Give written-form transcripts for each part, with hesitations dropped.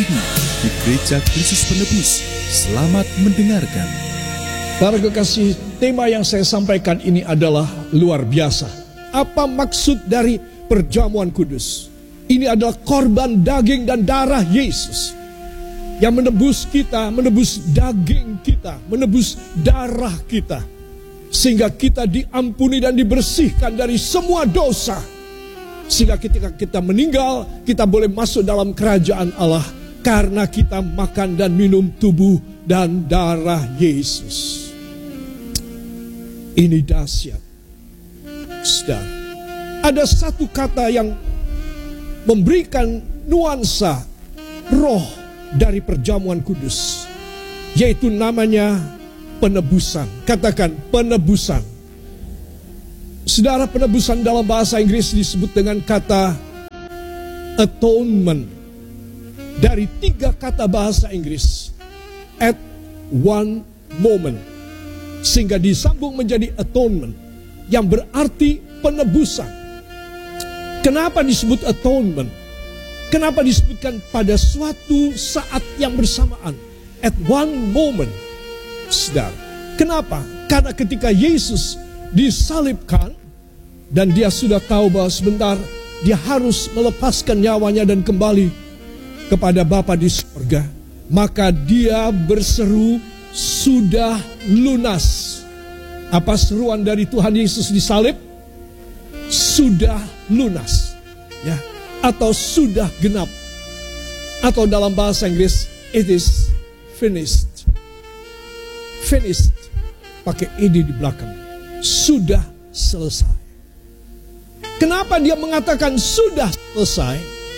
TV di Gereja Kristus Penebus. Selamat mendengarkan. Para kekasih, tema yang saya sampaikan ini adalah luar biasa. Apa maksud dari perjamuan kudus? Ini adalah korban daging dan darah Yesus yang menebus kita, menebus daging kita, menebus darah kita, sehingga kita diampuni dan dibersihkan dari semua dosa. Sehingga ketika kita meninggal, kita boleh masuk dalam kerajaan Allah karena kita makan dan minum tubuh dan darah Yesus. Ini dahsyat. Saudara, ada satu kata yang memberikan nuansa roh dari perjamuan kudus, yaitu namanya penebusan. Katakan penebusan. Saudara, penebusan dalam bahasa Inggris disebut dengan kata atonement. Dari 3 kata bahasa Inggris, at one moment, sehingga disambung menjadi atonement, yang berarti penebusan. Kenapa disebut atonement? Kenapa disebutkan pada suatu saat yang bersamaan, at one moment? Saudara, kenapa? Karena ketika Yesus disalibkan dan dia sudah tahu bahwa sebentar dia harus melepaskan nyawanya dan kembali kepada Bapa di surga, maka dia berseru, sudah lunas. Apa seruan dari Tuhan Yesus disalib? Sudah lunas, ya, atau sudah genap, atau dalam bahasa Inggris it is finished. Finished pakai ed di belakang. Sudah selesai. Kenapa dia mengatakan sudah selesai?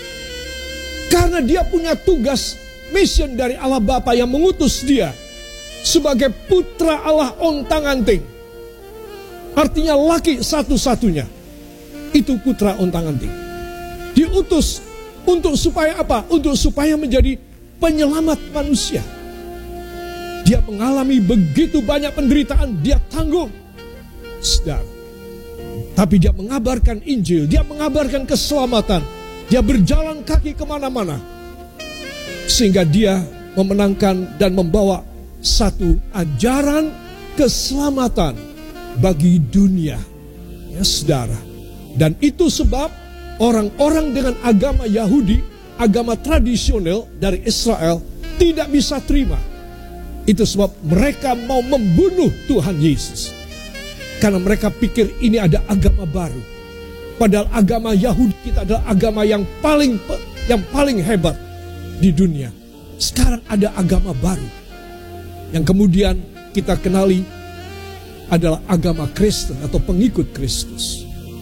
Karena dia punya tugas, mission dari Allah Bapa yang mengutus dia sebagai putra Allah ontang-anting. Artinya laki satu-satunya. Itu putra ontang-anting. Diutus untuk supaya apa? Untuk supaya menjadi penyelamat manusia. Dia mengalami begitu banyak penderitaan, dia tanggung. Saudara, tapi dia mengabarkan Injil, dia mengabarkan keselamatan, dia berjalan kaki kemana-mana, sehingga dia memenangkan dan membawa satu ajaran keselamatan bagi dunia, ya saudara. Dan itu sebab orang-orang dengan agama Yahudi, agama tradisional dari Israel, tidak bisa terima. Itu sebab mereka mau membunuh Tuhan Yesus. Karena mereka pikir ini ada agama baru. Padahal agama Yahudi kita adalah agama yang paling hebat di dunia. Sekarang ada agama baru yang kemudian kita kenali adalah agama Kristen atau pengikut Kristus.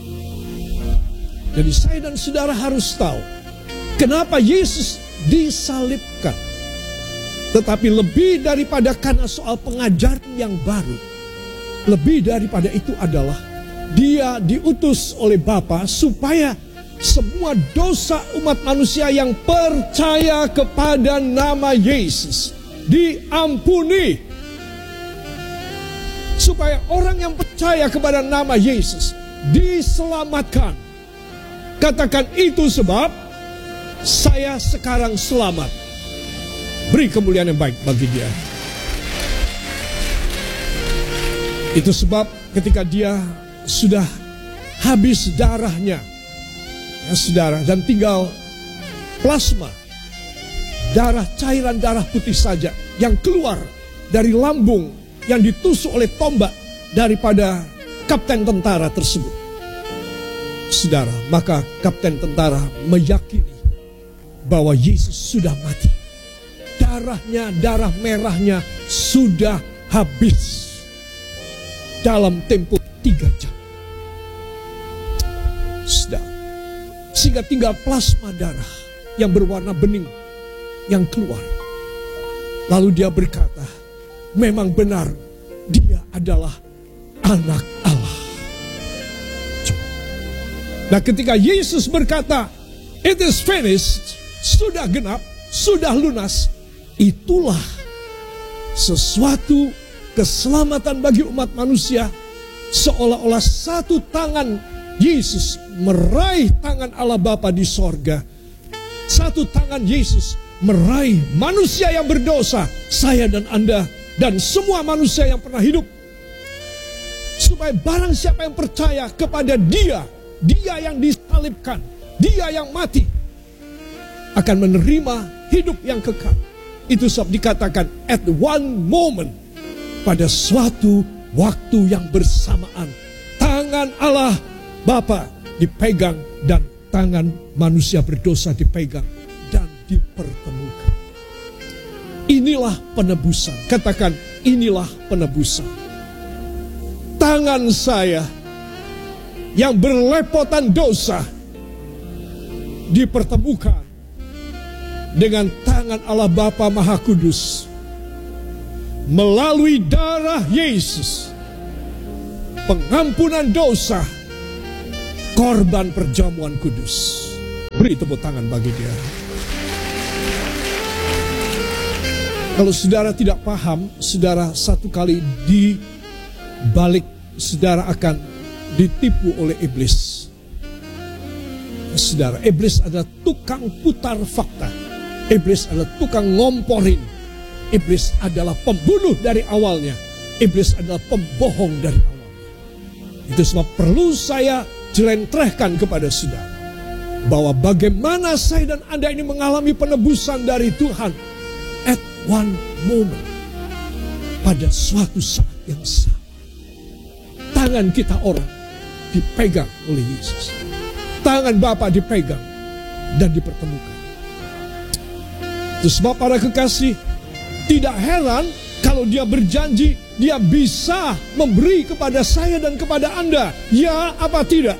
Jadi saya dan saudara harus tahu kenapa Yesus disalibkan. Tetapi lebih daripada karena soal pengajaran yang baru, lebih daripada itu adalah dia diutus oleh Bapa supaya semua dosa umat manusia yang percaya kepada nama Yesus diampuni. Supaya orang yang percaya kepada nama Yesus diselamatkan. Katakan, itu sebab saya sekarang selamat. Beri kemuliaan yang baik bagi dia. Itu sebab ketika dia sudah habis darahnya, ya saudara, dan tinggal plasma, darah, cairan darah putih saja yang keluar dari lambung yang ditusuk oleh tombak daripada kapten tentara tersebut. Saudara, maka kapten tentara meyakini bahwa Yesus sudah mati. Darahnya, darah merahnya sudah habis dalam tempo 3 jam. Saudara, sehingga tinggal plasma darah yang berwarna bening yang keluar. Lalu dia berkata, memang benar dia adalah anak Allah. Nah, ketika Yesus berkata, it is finished, sudah genap, sudah lunas, itulah sesuatu keselamatan bagi umat manusia, seolah-olah satu tangan Yesus meraih tangan Allah Bapa di sorga. Satu tangan Yesus meraih manusia yang berdosa, saya dan Anda, dan semua manusia yang pernah hidup. Supaya barang siapa yang percaya kepada Dia yang disalibkan, Dia yang mati, akan menerima hidup yang kekal. Itu sebab dikatakan at one moment, pada suatu waktu yang bersamaan, tangan Allah Bapa dipegang dan tangan manusia berdosa dipegang dan dipertemukan. Inilah penebusan. Katakan, inilah penebusan. Tangan saya yang berlepotan dosa dipertemukan dengan tangan Allah Bapa Maha Kudus melalui darah Yesus, pengampunan dosa, korban perjamuan kudus. Beri tepuk tangan bagi Dia. Kalau saudara tidak paham, saudara satu kali di balik saudara akan ditipu oleh iblis. Saudara, iblis adalah tukang putar fakta. Iblis adalah tukang ngomporin. Iblis adalah pembunuh dari awalnya. Iblis adalah pembohong dari awalnya. Itu sebab perlu saya jelentrehkan kepada saudara bahwa bagaimana saya dan Anda ini mengalami penebusan dari Tuhan at one moment, pada suatu saat yang sama. Tangan kita orang dipegang oleh Yesus. Tangan Bapa dipegang dan dipertemukan. Itu sebab para kekasih, tidak heran kalau Dia berjanji Dia bisa memberi kepada saya dan kepada Anda. Ya apa tidak?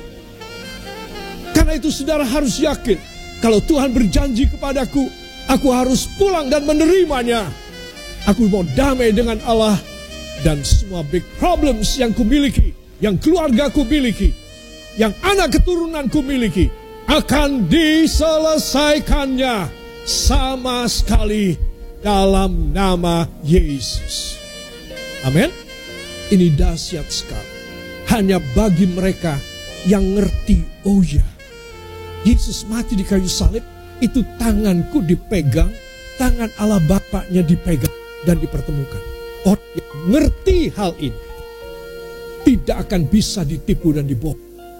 Karena itu saudara harus yakin, kalau Tuhan berjanji kepadaku, aku harus pulang dan menerimanya. Aku mau damai dengan Allah, dan semua big problems yang kumiliki, yang keluarga kumiliki, yang anak keturunanku miliki, akan diselesaikannya sama sekali dalam nama Yesus. Amin. Ini dahsyat sekali. Hanya bagi mereka yang ngerti, oh ya, Yesus mati di kayu salib, itu tanganku dipegang, tangan Allah Bapaknya dipegang dan dipertemukan. Orang yang ngerti hal ini tidak akan bisa ditipu dan dibohong.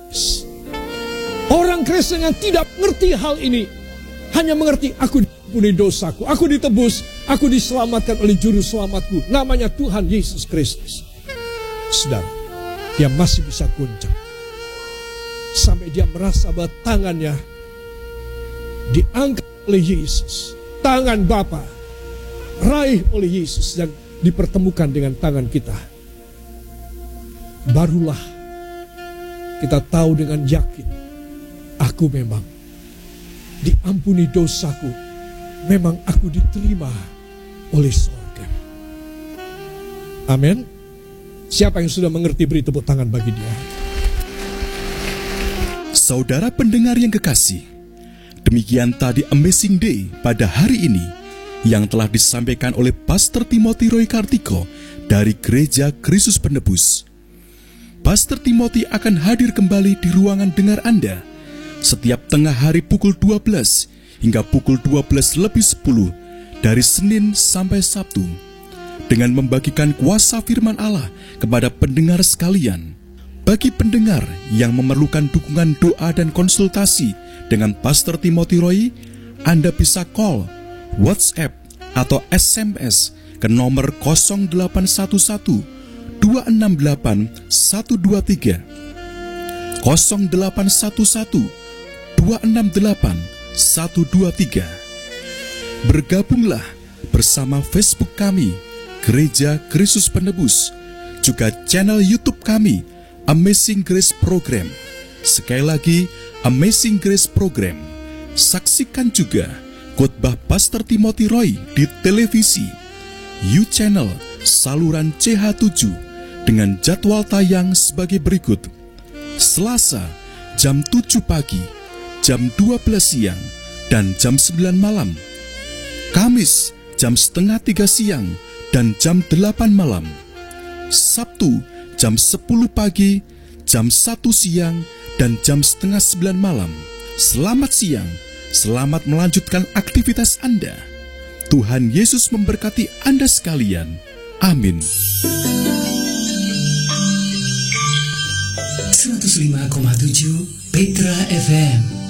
Orang Kristen yang tidak mengerti hal ini hanya mengerti, aku diampuni dosaku, aku ditebus, aku diselamatkan oleh juru selamatku, namanya Tuhan Yesus Kristus. Saudara, dia masih bisa goncang sampai dia merasa bahwa tangannya diangkat oleh Yesus, tangan Bapa raih oleh Yesus dan dipertemukan dengan tangan kita. Barulah kita tahu dengan yakin, aku memang diampuni dosaku, memang aku diterima oleh sorga. Amin. Siapa yang sudah mengerti, beri tepuk tangan bagi dia. Saudara pendengar yang kekasih, demikian tadi Amazing Day pada hari ini yang telah disampaikan oleh Pastor Timothy Roy Kartiko dari Gereja Kristus Penebus. Pastor Timothy akan hadir kembali di ruangan dengar Anda setiap tengah hari pukul 12 hingga pukul 12:10 dari Senin sampai Sabtu, dengan membagikan kuasa firman Allah kepada pendengar sekalian. Bagi pendengar yang memerlukan dukungan doa dan konsultasi dengan Pastor Timothy Roy, Anda bisa call, WhatsApp, atau SMS ke nomor 0811 268 123, 0811 268 123. Bergabunglah bersama Facebook kami, Gereja Kristus Penebus, juga channel YouTube kami, Amazing Grace Program. Sekali lagi, Amazing Grace Program. Saksikan juga khotbah Pastor Timothy Roy di televisi, U-Channel saluran CH7 dengan jadwal tayang sebagai berikut. Selasa jam 7 pagi, jam 12 siang, dan jam 9 malam. Kamis jam setengah 3 siang dan jam 8 malam. Sabtu jam 10 pagi, jam 1 siang, dan jam setengah 9 malam. Selamat siang, Selamat melanjutkan aktivitas Anda. Tuhan Yesus memberkati Anda sekalian. Amin. 105,7 Petra FM.